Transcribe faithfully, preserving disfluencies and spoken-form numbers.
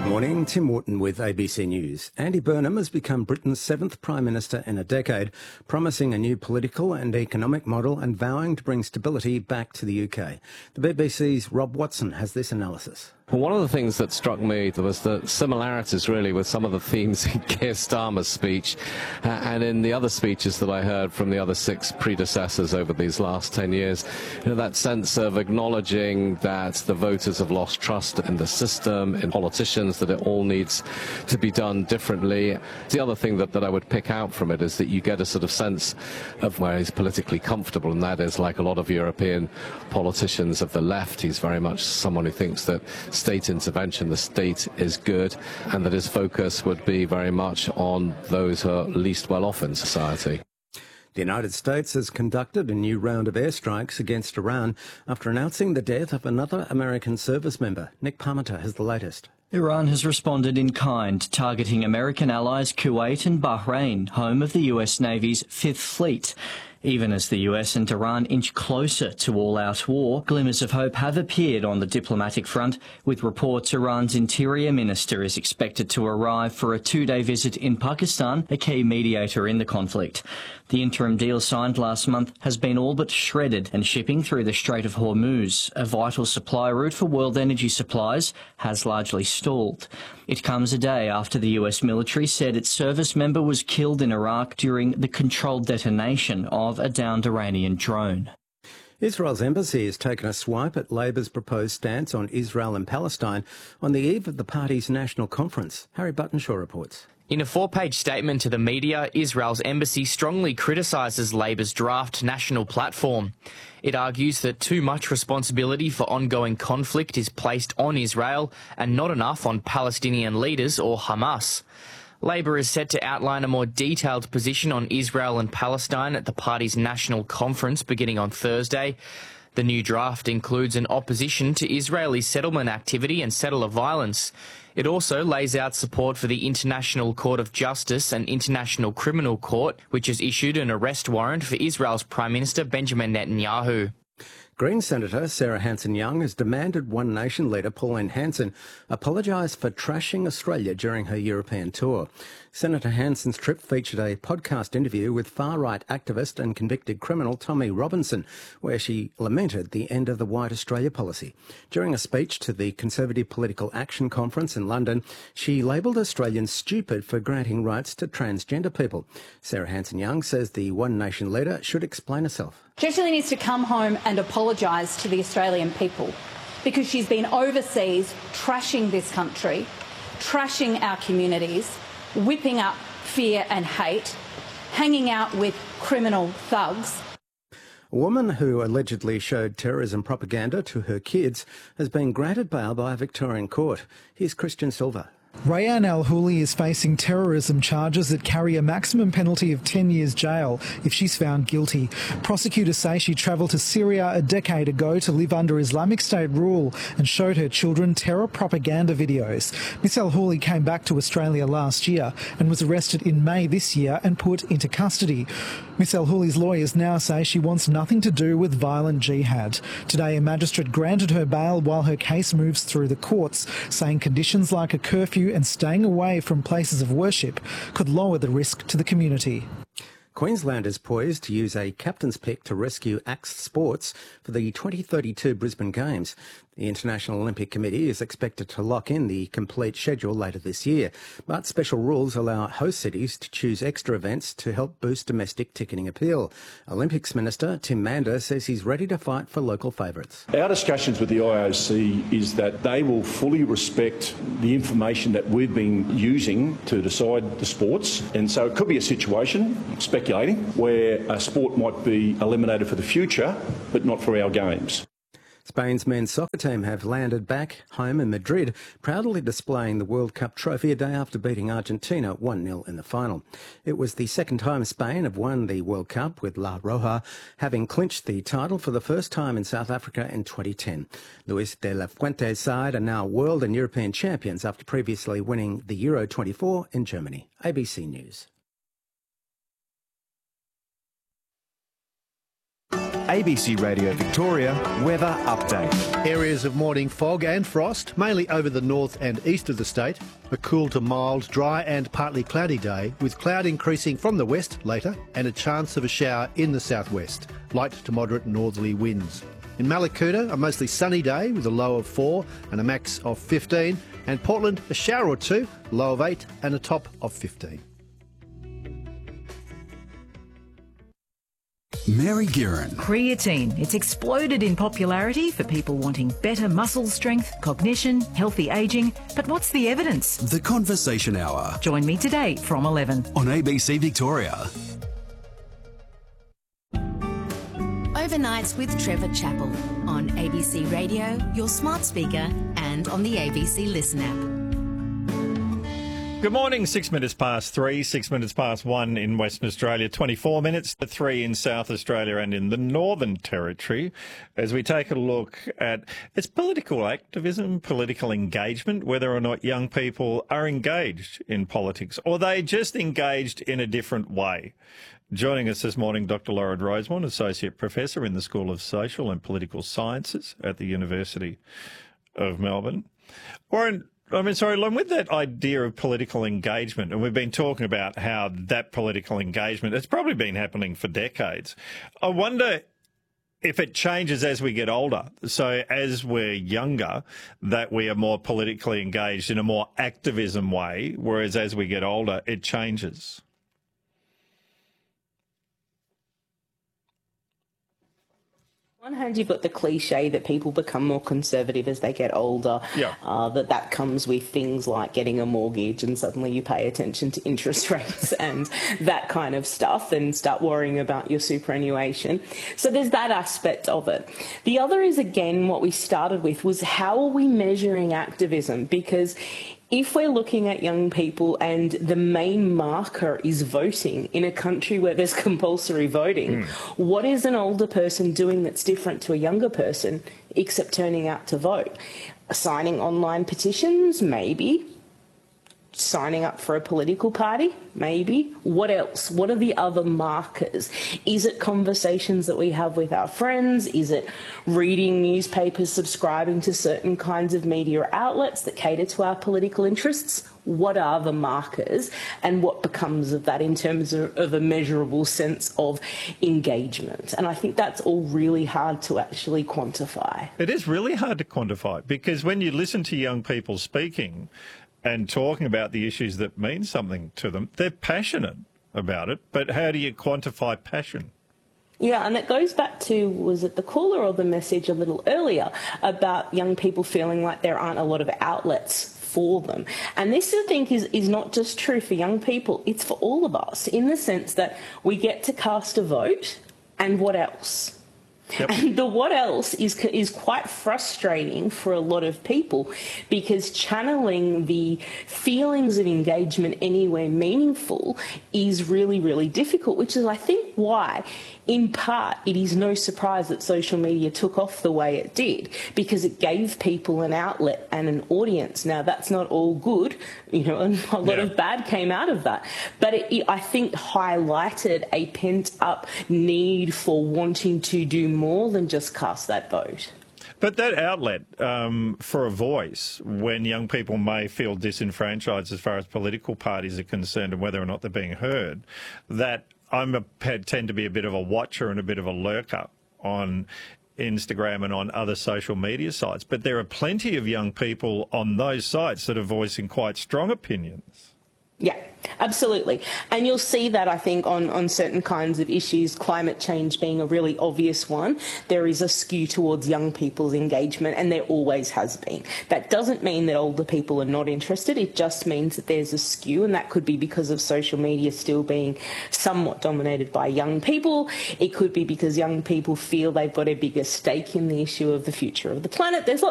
Morning, Tim Wharton with A B C News. Andy Burnham has become Britain's seventh Prime Minister in a decade, promising a new political and economic model and vowing to bring stability back to the U K. The B B C's Rob Watson has this analysis. Well, one of the things that struck me was the similarities, really, with some of the themes in Keir Starmer's speech uh, and in the other speeches that I heard from the other six predecessors over these last ten years. You know, that sense of acknowledging that the voters have lost trust in the system, in politicians, that it all needs to be done differently. The other thing that, that I would pick out from it is that you get a sort of sense of where he's politically comfortable, and that is, like a lot of European politicians of the left, he's very much someone who thinks that state intervention, the state is good, and that his focus would be very much on those who are least well off in society. The United States has conducted a new round of airstrikes against Iran after announcing the death of another American service member. Nick Parmenter has the latest. Iran has responded in kind, targeting American allies Kuwait and Bahrain, home of the U S Navy's Fifth Fleet. Even as the U S and Iran inch closer to all-out war, glimmers of hope have appeared on the diplomatic front, with reports Iran's interior minister is expected to arrive for a two-day visit in Pakistan, a key mediator in the conflict. The interim deal signed last month has been all but shredded, and shipping through the Strait of Hormuz, a vital supply route for world energy supplies, has largely stalled. It comes a day after the U S military said its service member was killed in Iraq during the controlled detonation of a downed Iranian drone. Israel's embassy has taken a swipe at Labor's proposed stance on Israel and Palestine on the eve of the party's national conference. Harry Buttonshaw reports. In a four-page statement to the media, Israel's embassy strongly criticises Labor's draft national platform. It argues that too much responsibility for ongoing conflict is placed on Israel and not enough on Palestinian leaders or Hamas. Labor is set to outline a more detailed position on Israel and Palestine at the party's national conference beginning on Thursday. The new draft includes an opposition to Israeli settlement activity and settler violence. It also lays out support for the International Court of Justice and International Criminal Court, which has issued an arrest warrant for Israel's Prime Minister Benjamin Netanyahu. Green Senator Sarah Hanson-Young has demanded One Nation leader Pauline Hanson apologise for trashing Australia during her European tour. Senator Hanson's trip featured a podcast interview with far-right activist and convicted criminal Tommy Robinson, where she lamented the end of the White Australia policy. During a speech to the Conservative Political Action Conference in London, she labelled Australians stupid for granting rights to transgender people. Sarah Hanson-Young says the One Nation leader should explain herself. She actually needs to come home and apologise to the Australian people, because she's been overseas trashing this country, trashing our communities, whipping up fear and hate, hanging out with criminal thugs. A woman who allegedly showed terrorism propaganda to her kids has been granted bail by a Victorian court. Here's Christian Silva. Rayan Al-Houli is facing terrorism charges that carry a maximum penalty of ten years jail if she's found guilty. Prosecutors say she travelled to Syria a decade ago to live under Islamic State rule and showed her children terror propaganda videos. Miss Al-Houli came back to Australia last year and was arrested in May this year and put into custody. Miss Al-Houli's lawyers now say she wants nothing to do with violent jihad. Today, a magistrate granted her bail while her case moves through the courts, saying conditions like a curfew and staying away from places of worship could lower the risk to the community. Queensland is poised to use a captain's pick to rescue Axe Sports for the twenty thirty-two Brisbane Games. The International Olympic Committee is expected to lock in the complete schedule later this year, but special rules allow host cities to choose extra events to help boost domestic ticketing appeal. Olympics Minister Tim Mander says he's ready to fight for local favourites. Our discussions with the I O C is that they will fully respect the information that we've been using to decide the sports, and so it could be a situation, speculating, where a sport might be eliminated for the future, but not for our games. Spain's men's soccer team have landed back home in Madrid, proudly displaying the World Cup trophy a day after beating Argentina one nil in the final. It was the second time Spain have won the World Cup, with La Roja having clinched the title for the first time in South Africa in twenty ten. Luis de la Fuente's side are now world and European champions after previously winning the Euro twenty-four in Germany. A B C News. A B C Radio Victoria weather update. Areas of morning fog and frost, mainly over the north and east of the state. A cool to mild, dry and partly cloudy day, with cloud increasing from the west later and a chance of a shower in the southwest. Light to moderate northerly winds. In Mallacoota, a mostly sunny day with a low of four and a max of fifteen. And Portland, a shower or two, low of eight and a top of fifteen. Mary Guerin. Creatine. It's exploded in popularity for people wanting better muscle strength, cognition, healthy ageing. But what's the evidence? The Conversation Hour. Join me today from eleven. On A B C Victoria. Overnights with Trevor Chappell on A B C Radio, your smart speaker, and on the A B C Listen app. Good morning, six minutes past three, six minutes past one in Western Australia, twenty-four minutes to three in South Australia and in the Northern Territory, as we take a look at its political activism, political engagement, whether or not young people are engaged in politics, or they just engaged in a different way. Joining us this morning, Doctor Laura Rosemond, Associate Professor in the School of Social and Political Sciences at the University of Melbourne. Warren, I mean, sorry, along with that idea of political engagement, and we've been talking about how that political engagement, it's probably been happening for decades. I wonder if it changes as we get older. So as we're younger, that we are more politically engaged in a more activism way, whereas as we get older, it changes. On one hand, you've got the cliche that people become more conservative as they get older, yeah. uh, that that comes with things like getting a mortgage and suddenly you pay attention to interest rates and that kind of stuff and start worrying about your superannuation. So there's that aspect of it. The other is, again, what we started with was how are we measuring activism? Because if we're looking at young people and the main marker is voting in a country where there's compulsory voting, mm. what is an older person doing that's different to a younger person except turning out to vote? Signing online petitions? Maybe. Signing up for a political party? Maybe. What else? What are the other markers? Is it conversations that we have with our friends? Is it reading newspapers, subscribing to certain kinds of media outlets that cater to our political interests? What are the markers and what becomes of that in terms of, of a measurable sense of engagement? And I think that's all really hard to actually quantify. It is really hard to quantify because when you listen to young people speaking and talking about the issues that mean something to them, they're passionate about it. But how do you quantify passion? Yeah, and it goes back to, was it the caller or the message a little earlier about young people feeling like there aren't a lot of outlets for them. And this, I think, is, is not just true for young people, it's for all of us, in the sense that we get to cast a vote, and what else? Yep. And the what else is is quite frustrating for a lot of people because channeling the feelings of engagement anywhere meaningful is really, really difficult, which is, I think, why, in part, it is no surprise that social media took off the way it did because it gave people an outlet and an audience. Now, that's not all good, you know, and a lot yeah. of bad came out of that. But it, it, I think, highlighted a pent-up need for wanting to do more than just cast that vote. But that outlet um, for a voice when young people may feel disenfranchised as far as political parties are concerned and whether or not they're being heard, that I'm a, tend to be a bit of a watcher and a bit of a lurker on Instagram and on other social media sites. But there are plenty of young people on those sites that are voicing quite strong opinions. Yeah, absolutely. And you'll see that, I think, on, on certain kinds of issues, climate change being a really obvious one. There is a skew towards young people's engagement, and there always has been. That doesn't mean that older people are not interested. It just means that there's a skew, and that could be because of social media still being somewhat dominated by young people. It could be because young people feel they've got a bigger stake in the issue of the future of the planet. There's